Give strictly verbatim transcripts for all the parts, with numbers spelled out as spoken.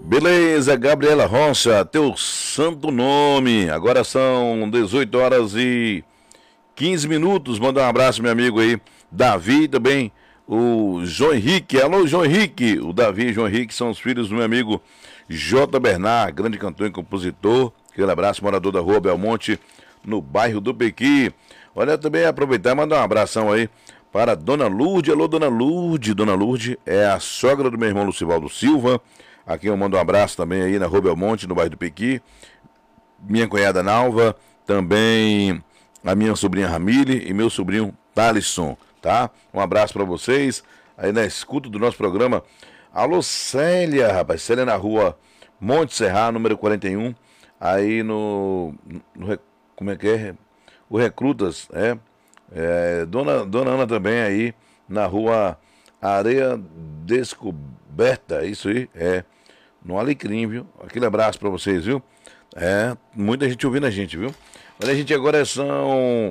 Beleza, Gabriela Rocha, teu santo nome. Agora são dezoito horas e quinze minutos. Manda um abraço, meu amigo aí, Davi, também o João Henrique. Alô, João Henrique. O Davi e o João Henrique são os filhos do meu amigo J. Bernard, grande cantor e compositor. Aquele abraço, morador da Rua Belmonte, no bairro do Pequi. Olha, também aproveitar e mandar um abração aí para Dona Lourdes. Alô, Dona Lourdes. Dona Lourdes é a sogra do meu irmão Lucivaldo Silva. Aqui eu mando um abraço também aí na Rua Belmonte, no bairro do Pequi. Minha cunhada Nalva, também a minha sobrinha Ramile e meu sobrinho Thalisson, tá? Um abraço para vocês aí na escuta do nosso programa. Alô, Célia, rapaz. Célia na Rua Monte Serra, número quarenta e um. Aí no, no como é que é? O Recrutas, é, é Dona, Dona Ana também aí na Rua Areia Descoberta, isso aí, é, no Alecrim, viu? Aquele abraço pra vocês, viu? É, muita gente ouvindo a gente, viu? Olha, a gente agora são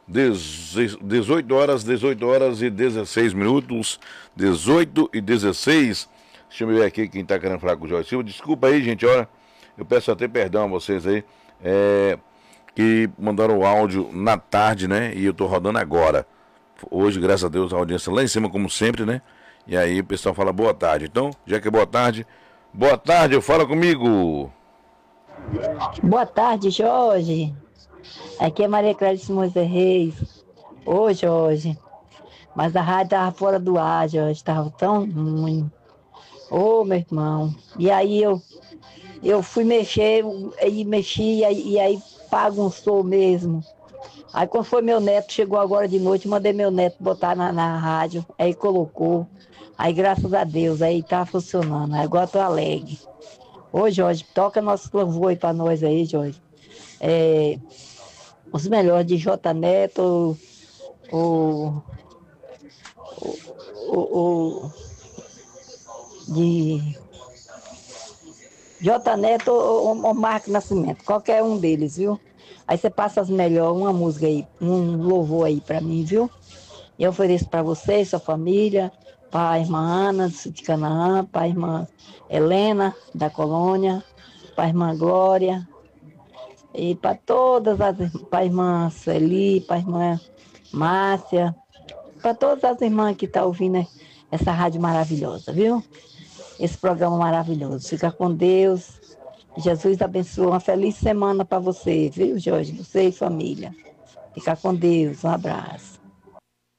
dezoito horas, dezoito horas e dezesseis minutos, dezoito e dezesseis. Deixa eu ver aqui quem tá querendo falar com o Jorge Silva. Desculpa aí, gente, olha, eu peço até perdão a vocês aí, é, que mandaram o áudio na tarde, né? E eu tô rodando agora. Hoje, graças a Deus, a audiência lá em cima, como sempre, né? E aí o pessoal fala boa tarde. Então, já que é boa tarde, boa tarde, fala comigo. Boa tarde, Jorge. Aqui é Maria Clarice Moisés Reis. Ô, Jorge. Mas a rádio estava fora do ar, Jorge. Estava tão ruim. Ô, meu irmão. E aí eu, eu fui mexer, e mexi, e aí, e aí bagunçou mesmo. Aí quando foi meu neto, chegou agora de noite, mandei meu neto botar na, na rádio. Aí colocou. Aí graças a Deus, aí tá funcionando. Aí agora tô alegre. Ô, Jorge, toca nosso louvor aí pra nós aí, Jorge. É, os melhores de J Neto, o, o, o, o de J Neto ou, ou Marco Nascimento, qualquer um deles, viu? Aí você passa as melhores, uma música aí, um louvor aí pra mim, viu? E eu ofereço pra você, sua família, para a irmã Ana de Canaã, para a irmã Helena da Colônia, para a irmã Glória, e para todas as para a irmã Sueli, para a irmã Márcia, para todas as irmãs que estão ouvindo essa rádio maravilhosa, viu? Esse programa maravilhoso. Fica com Deus. Jesus abençoe. Uma feliz semana para você, viu, Jorge? Você e família. Fica com Deus. Um abraço.